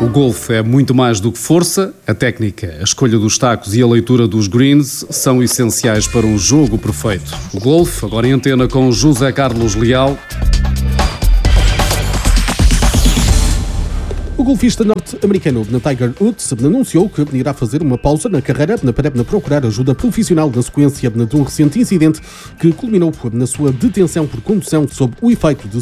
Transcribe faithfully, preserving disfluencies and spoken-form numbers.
O golfe é muito mais do que força. A técnica, a escolha dos tacos e a leitura dos greens são essenciais para um jogo perfeito. O golfe, agora em antena com José Carlos Leal. O golfista norte-americano Tiger Woods anunciou que irá fazer uma pausa na carreira para procurar ajuda profissional na sequência de um recente incidente que culminou na sua detenção por condução sob o efeito de